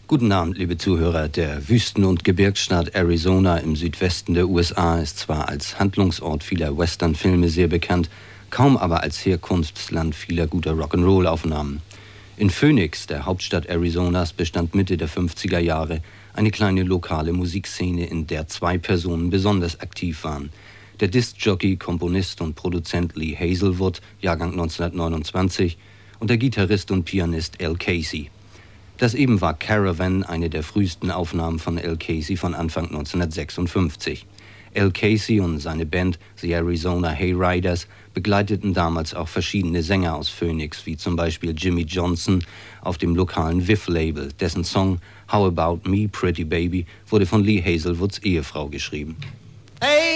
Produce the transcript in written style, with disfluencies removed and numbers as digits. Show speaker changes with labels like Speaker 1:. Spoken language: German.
Speaker 1: Guten Abend, liebe Zuhörer. Der Wüsten- und Gebirgsstaat Arizona im Südwesten der USA ist zwar als Handlungsort vieler Westernfilme sehr bekannt, kaum aber als Herkunftsland vieler guter Rock'n'Roll-Aufnahmen. In Phoenix, der Hauptstadt Arizonas, bestand Mitte der 50er Jahre eine kleine lokale Musikszene, in der zwei Personen besonders aktiv waren. Der Diskjockey, Komponist und Produzent Lee Hazelwood, Jahrgang 1929, und der Gitarrist und Pianist Al Casey. Das eben war Caravan, eine der frühesten Aufnahmen von Al Casey von Anfang 1956. Al Casey und seine Band, The Arizona Hayriders, begleiteten damals auch verschiedene Sänger aus Phoenix, wie zum Beispiel Jimmy Johnson auf dem lokalen Viv-Label. Dessen Song How About Me, Pretty Baby wurde von Lee Hazelwoods Ehefrau geschrieben.
Speaker 2: Hey!